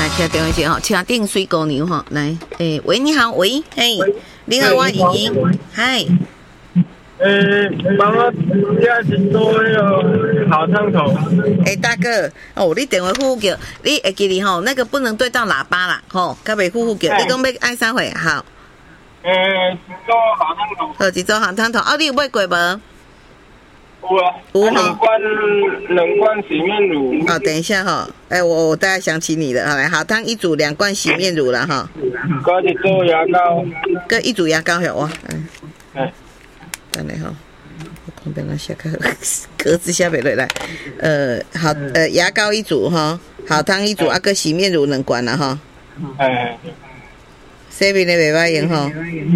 来听电话先哈，请定水姑娘哈，来，喂，你好，喂，你好，我莹莹，嗨。 帮我加一桌那个好汤头。 大哥，哦，你电话呼叫，你会记哩吼，那个不能对到喇叭啦，吼，甲袂呼叫，你讲要爱啥货？好。 一桌好汤头。 好，一桌好汤头，你有买过无？ 有啊。有哈。两罐洗面乳。 哦，等一下哈，我大概想起你了，来，好汤一组2罐洗面乳了哈。 搁一组牙膏。 搁一组牙膏有哇。等下哈，我旁边那写个格子写袂落来。好，牙膏一组哈，好汤一组，个洗面乳2罐啦哈。洗面的袂歹用吼。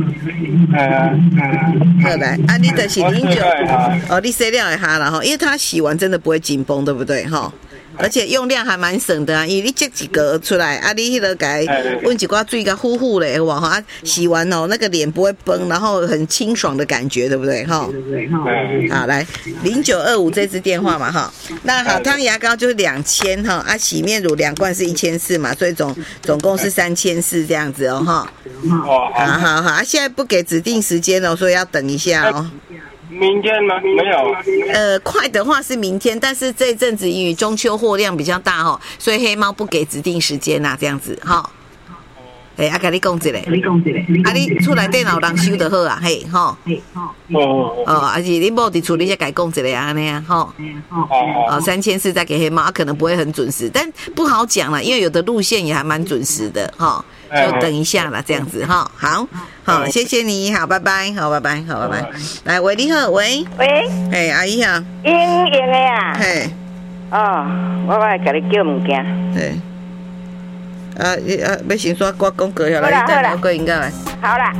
好来，你就是09，你洗了会哈啦吼，因为它洗完真的不会紧绷，对不对哈？而且用量还蛮省的啊，因为你接一个出来啊，你迄个给温一挂水给呼呼嘞，哇哈，洗完哦，那个脸不会崩，然后很清爽的感觉，对不对哈？好来0925这支电话嘛哈，那好汤牙膏就是2000哈，洗面乳2罐是1400嘛，所以总共是3400这样子哦哈。好，现在不给指定时间哦，所以要等一下哦。 明天吗？没有。 快的话是明天，但是这一阵子因为中秋货量比较大哈，所以黑猫不给指定时间啦，这样子哈。甲你讲一个，你厝内电脑人收就好啊，嘿吼。而且你某伫厝里才甲伊讲一个安尼啊，吼。3400再给黑猫，可能不会很准时，但不好讲啦，因为有的路线也还蛮准时的哈。就等一下啦，这样子哈。好，谢谢你，好，拜拜，好，拜拜。来，喂，你好，喂，阿姨好， 莹莹的啊， 嘿， 我来甲你叫物件， 对，要先说我讲过下来，你等我过应该来， 好啦，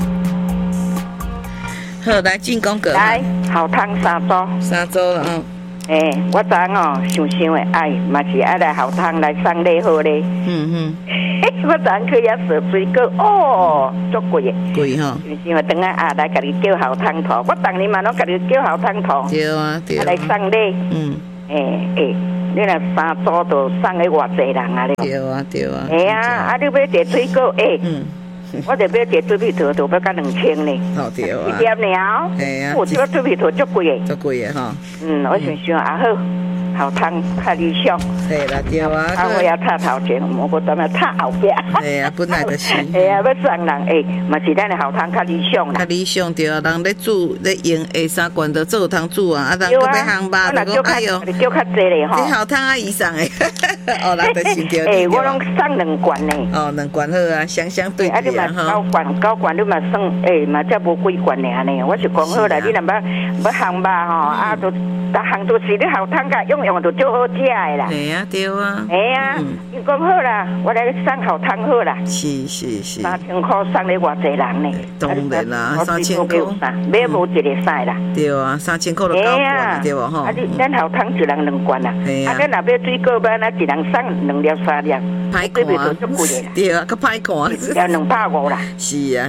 好，来进广告， 来，好汤3组了哈。 我昨想的爱，嘛是爱来好汤来送礼好咧。我昨去遐踅水果，足贵的。 贵哈。 想想等下来甲你叫好汤头，我当年嘛拢甲你叫好汤头。 对啊。 来送礼。你若3组就送给偌济人啊咧。 对啊。 你要一水果我就要一水蜜桃，就要到2000呢。 对啊。 一碟鸟。我这水蜜桃足贵的。 足贵的哈。 我想好汤较理想。 对啊。 我要插头前，我当然插后壁。 本来就是。 要送人嘛是咱的好汤较理想啦。 较理想对啊，人咧煮咧用下3罐就做汤煮啊，人搁要烘吧，就讲哎哟， 叫较济咧吼。 这好汤阿姨送的，人就是对。 我拢送2罐呢。 2罐好啊，相对对啊哈。9罐你嘛算嘛才无几罐尔呢。我是讲好啦，你若要烘吧吼，就烘都是你好汤甲用就足好食的啦。 对啊。 你讲好啦，我来送好汤好啦。 是。 3000块送给偌济人呢？ 当然啦，3000块， 买无一个使啦。 对啊，3000块就9罐对吧？吼。 咱好汤一人2罐啦。咱若要水果要那一人送2粒3粒， 歹看。对啊，较歹看。 要250啦。 是啊。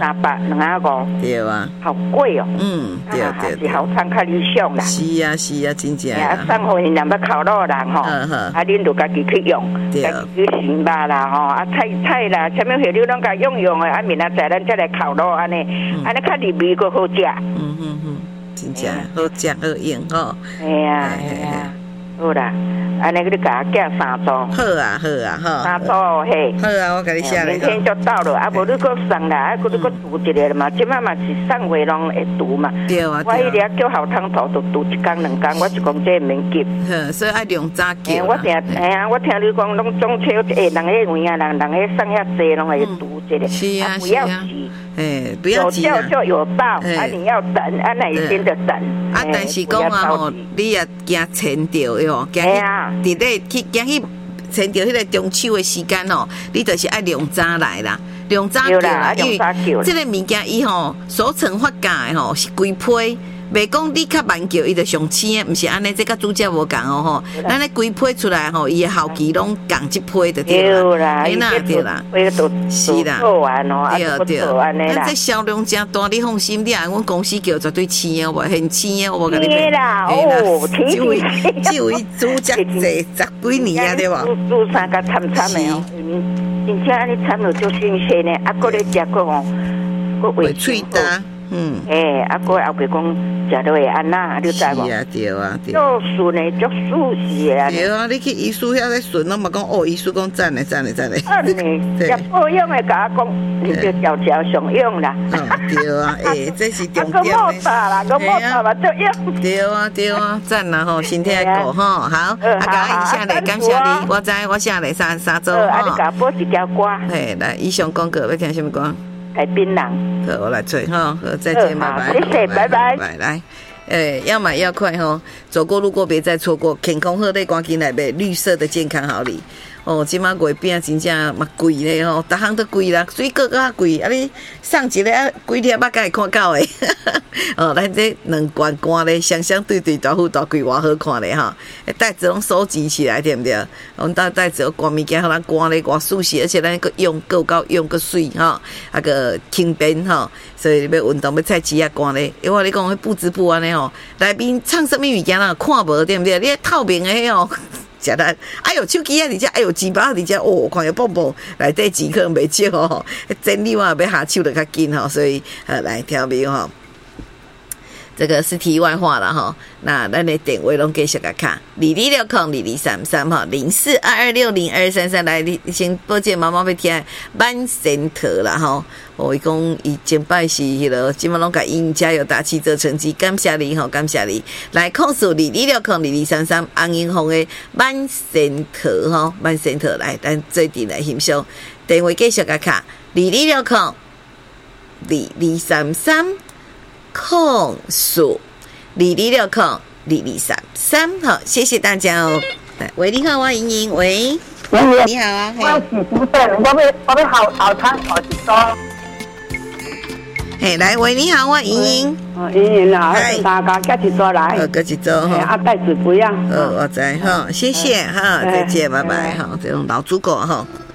300、250。 对啊。 好贵哦。 对。 是好汤较理想啦。 是啊，真正。 送互因若要烤肉人吼，恁就家己去用，家己去洗肉啦吼，菜啦，啥物货你拢甲用的，明仔载咱再来烤肉安尼较入味佫好食。 真正好食好用吼。 好啦，安尼你甲我寄3组。 好啊 3组嘿。 好啊，我甲你写咧。 明天就到了，无你佫送啦，你佫煮一个嘛，即摆嘛是送回拢会煮嘛。 对啊。 我迄个叫好汤头，就煮1工2工，我是讲这免急。 所以爱量早叫。 我听你讲，拢中秋人迄位啊，人迄送遐济，拢会煮一个。 是啊。 不要急。 不要急有叫就有到，你要等，那一定的等。 但是讲吼，你也惊撑着哟，惊伫咧去惊去撑着迄个中秋的时间哦，你就是爱量早来啦，量早叫啦，因为这个物件伊吼所成发价的吼是规批。 袂讲你较慢叫，伊就上青的，毋是安尼，这甲主角无共哦吼。咱咧规批出来吼，伊的后期拢共一批就对啦。对啦，对啦，是啦，对。咱这销量真大，你放心，你按阮公司叫绝对青的，我很青的，我甲你讲。 啦， 这位主角侪10几年啊，对吧？ 煮三个惨惨的哦，真正安尼惨了就新鲜的，啊，搁咧食过哦，搁味脆的。 啊，过后边讲食到会安那，你知无？ 是啊，对啊，对。 做顺的，做舒适的。 对啊，你去医书遐咧顺，我嘛讲哦，医书讲赞嘞，赞嘞，赞嘞。 食保养的甲我讲，你就条条上用啦。 对啊，这是重点。 个莫打啦，个莫打嘛，做用。 对啊，对啊，赞啦吼，身体好吼，好。甲以下来感谢你，我知我下来三周吼。 你甲播一条歌。 嘿，来以上广告要听什么歌？ 海槟榔， 好，我来吹哈，好，再见，拜拜， 谢谢，拜拜， 来，要买要快哈，走过路过别再错过，健康好，你赶紧来买绿色的健康好礼。哦，即马月饼真正嘛贵咧吼，逐项都贵啦，水果较贵，啊你送一个啊几粒仔才会看到诶。哦，咱这两罐罐咧，相对对大富大贵偌好看咧哈，袋子拢收集起来对不对？我们袋子有罐物件，互咱罐咧偌舒适，而且咱个用够高，用个水哈，啊个轻便哈，所以要运动要菜市啊罐咧，因为你讲迄布织布安尼吼，内面藏什么物件啦，看无对不对？你透明诶哦。食咱，哎呦手机啊，而且哎呦钱包，而且哦，看有蹦蹦，内底钱可能袂少吼，整理完要下手就较紧吼，所以来听明吼。这个是题外话了哈，那咱的电话拢继续甲卡22602233哈0422602233来，你先报这妈妈要听万仙桃啦哈，哦，伊讲伊前摆是迄落，今麦拢甲因加油打气做成绩，感谢你吼，感谢你来控诉22602233红银行的万仙桃哈，万仙桃来，咱最近来欣赏电话继续甲卡22602233。控诉22602233，好，谢谢大家哦。喂，你好，我莹莹，喂，你好啊， 我是主持人，我要好餐好一桌。 来，喂，你好，我莹莹。 莹莹啦，大家夹一桌来。 夹一桌哈。 啊，袋子不要。 我知哈，谢谢哈，再见，拜拜哈，这种老主顾哈。